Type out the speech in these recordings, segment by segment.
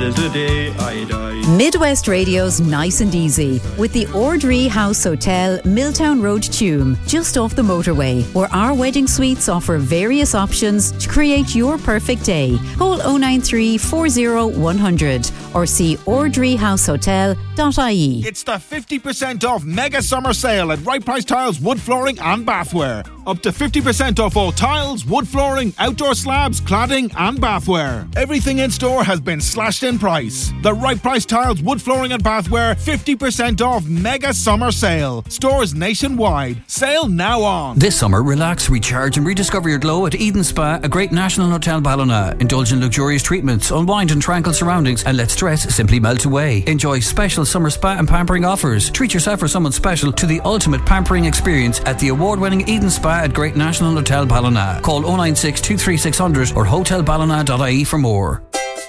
till the day I die. Midwest Radio's Nice and Easy with the Ordree House Hotel, Milltown Road, Tuam, just off the motorway, where our wedding suites offer various options to create your perfect day. Call 093 40 100 or see ordreehousehotel.ie. It's the 50% off mega summer sale at Right Price Tiles, wood flooring and bathware. Up to 50% off all tiles, wood flooring, outdoor slabs, cladding and bathware. Everything in store has been slashed in price. The Right Price Tiles, wood flooring and bathware 50% off mega summer sale. Stores nationwide. Sale now on. This summer, relax, recharge and rediscover your glow at Eden Spa, a great national hotel Ballina. Indulge in luxurious treatments, unwind in tranquil surroundings and let stress simply melt away. Enjoy special summer spa and pampering offers. Treat yourself or someone special to the ultimate pampering experience at the award-winning Eden Spa at Great National Hotel Ballina. Call 096 23600 or hotelballina.ie for more.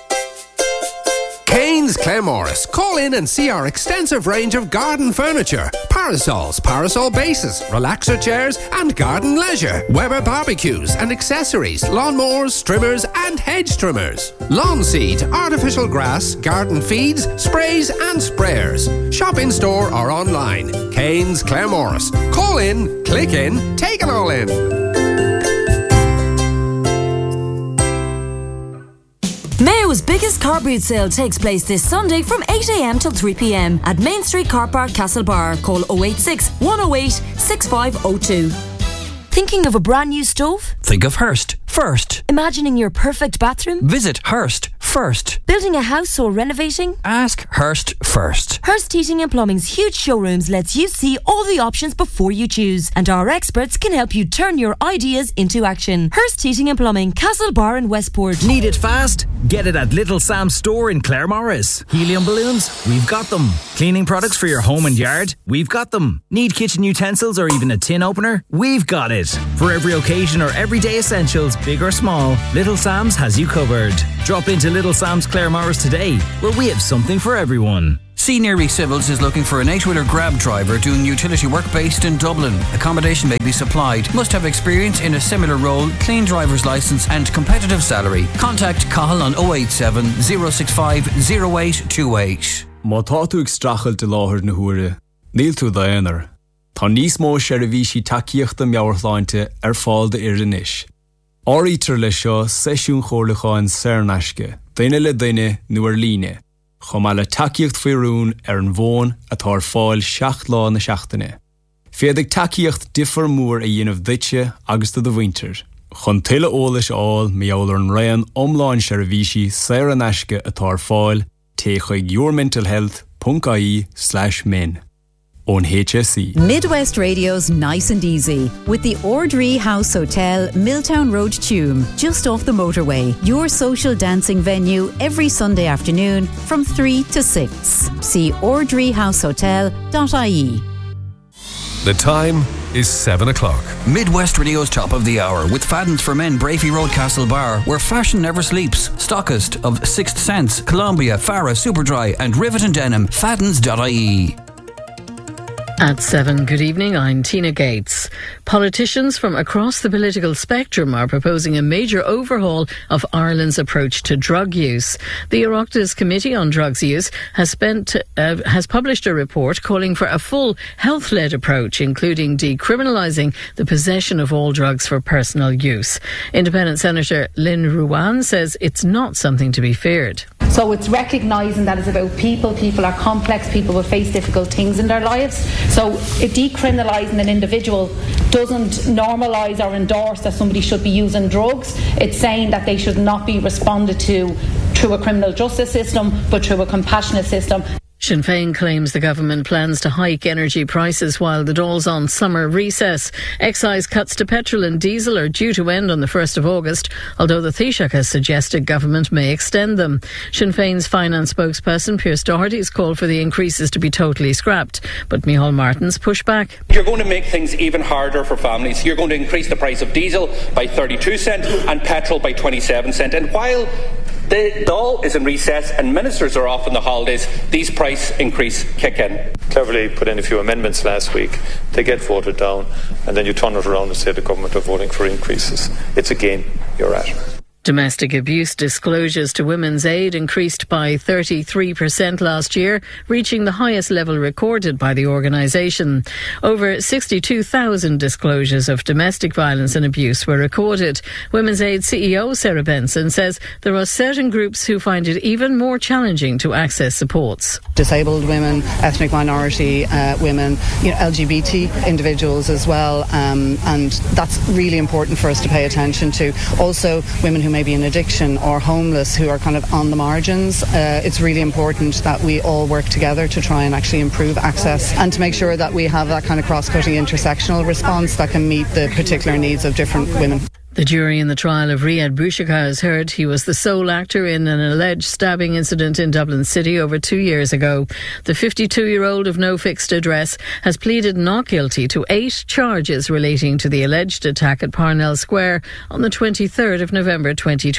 Kane's Claremorris. Call in and see our extensive range of garden furniture. Parasols, parasol bases, relaxer chairs and garden leisure. Weber barbecues and accessories, lawnmowers, trimmers and hedge trimmers. Lawn seed, artificial grass, garden feeds, sprays and sprayers. Shop in store or online. Kane's Claremorris. Call in, click in, take it all in. Mayo's biggest car boot sale takes place this Sunday from 8am till 3pm at Main Street Car Park, Castlebar. Call 086 108 6502. Thinking of a brand new stove? Think of Hearst first. Imagining your perfect bathroom? Visit Hearst first. Building a house or renovating? Ask Hearst first. Hearst Heating and Plumbing's huge showrooms lets you see all the options before you choose, and our experts can help you turn your ideas into action. Hearst Heating and Plumbing, Castlebar and Westport. Need it fast? Get it at Little Sam's store in Claremorris. Helium balloons? We've got them. Cleaning products for your home and yard? We've got them. Need kitchen utensils or even a tin opener? We've got it. For every occasion or everyday essentials, big or small, Little Sam's has you covered. Drop into Little Sam's Claremorris today, where we have something for everyone. C. Neary Civils is looking for an 8-wheeler grab driver doing utility work based in Dublin. Accommodation may be supplied. Must have experience in a similar role, clean driver's licence and competitive salary. Contact Cahill on 087 065 0828. Má tá tú ag strachel de láthir na huaire, níl tú daonar. Tá níos mó seirbhísí takeíochta meabhartháinte fáil de iris. Áítar le seo seisiún chomhlacháin Saornasca, daine le daine nuair líne. Chomá le takeíocht faoirún an bhón atá fáil 7 lá na seachtaine. Féadigh takeíocht difar mór a dhéanamh duite agus do bhainter. Chun tuile ólas áil meabhair an raon omláin seirbhísí Saornasca atá fáil té chuig yourmentalhealth.ie/min. On HSE. Midwest Radio's Nice and Easy with the Ordree House Hotel, Milltown Road, Tuam, just off the motorway. Your social dancing venue every Sunday afternoon from 3 to 6. See ordreehousehotel.ie. The time is 7 o'clock. Midwest Radio's Top of the Hour with Faddens for Men, Brafey Road, Castlebar, where fashion never sleeps. Stockist of Sixth Sense, Columbia, Farah, Superdry and Rivet and Denim. Faddens.ie. At 7, good evening, I'm Tina Gates. Politicians from across the political spectrum are proposing a major overhaul of Ireland's approach to drug use. The Oireachtas Committee on Drugs Use has published a report calling for a full health-led approach, including decriminalising the possession of all drugs for personal use. Independent Senator Lynn Ruane says it's not something to be feared. So it's recognising that it's about people. People are complex. People will face difficult things in their lives. So if decriminalising an individual doesn't normalise or endorse that somebody should be using drugs, it's saying that they should not be responded to through a criminal justice system, but through a compassionate system. Sinn Féin claims the government plans to hike energy prices while the Dáil's on summer recess. Excise cuts to petrol and diesel are due to end on the 1st of August, although the Taoiseach has suggested government may extend them. Sinn Féin's finance spokesperson Pearse Doherty has called for the increases to be totally scrapped, but Micheál Martin's pushed back. You're going to make things even harder for families. You're going to increase the price of diesel by 32 cents and petrol by 27 cents. And while the Dáil is in recess and ministers are off on the holidays, these price increase kick in. Cleverly put in a few amendments last week. They get voted down, and then you turn it around and say the government are voting for increases. It's a game you're at. Domestic abuse disclosures to Women's Aid increased by 33% last year, reaching the highest level recorded by the organisation. Over 62,000 disclosures of domestic violence and abuse were recorded. Women's Aid CEO Sarah Benson says there are certain groups who find it even more challenging to access supports. Disabled women, ethnic minority women, LGBT individuals as well, and that's really important for us to pay attention to. Also, women who may be in addiction or homeless who are kind of on the margins. It's really important that we all work together to try and actually improve access and to make sure that we have that kind of cross-cutting intersectional response that can meet the particular needs of different women. The jury in the trial of Riyad Bouchakar has heard he was the sole actor in an alleged stabbing incident in Dublin City over 2 years ago. The 52-year-old of no fixed address has pleaded not guilty to 8 charges relating to the alleged attack at Parnell Square on the 23rd of November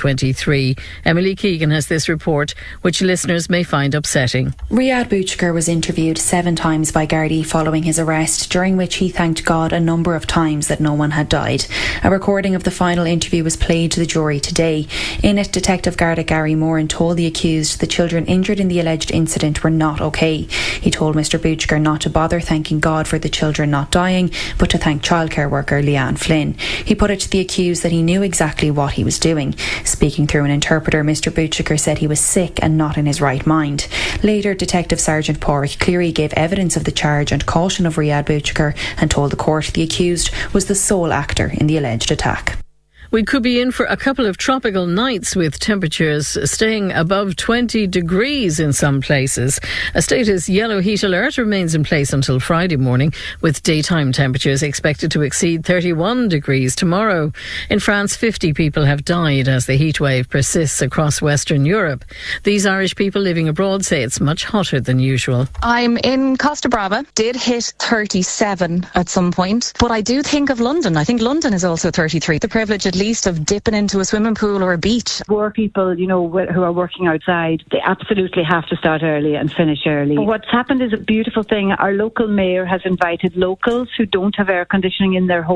2023. Emily Keegan has this report, which listeners may find upsetting. Riyad Bouchakar was interviewed 7 times by Gardaí following his arrest, during which he thanked God a number of times that no one had died. A recording of the final interview was played to the jury today. In it, Detective Garda Gary Moran told the accused the children injured in the alleged incident were not okay. He told Mr Bouchakar not to bother thanking God for the children not dying, but to thank childcare worker Leanne Flynn. He put it to the accused that he knew exactly what he was doing. Speaking through an interpreter, Mr Bouchakar said he was sick and not in his right mind. Later, Detective Sergeant Pádraig Cleary gave evidence of the charge and caution of Riyad Bouchakar and told the court the accused was the sole actor in the alleged attack. We could be in for a couple of tropical nights with temperatures staying above 20 degrees in some places. A status yellow heat alert remains in place until Friday morning, with daytime temperatures expected to exceed 31 degrees tomorrow. In France, 50 people have died as the heat wave persists across Western Europe. These Irish people living abroad say it's much hotter than usual. I'm in Costa Brava, did hit 37 at some point, but I do think of London. I think London is also 33. The privilege at least of dipping into a swimming pool or a beach. Poor people, who are working outside, they absolutely have to start early and finish early. What's happened is a beautiful thing. Our local mayor has invited locals who don't have air conditioning in their home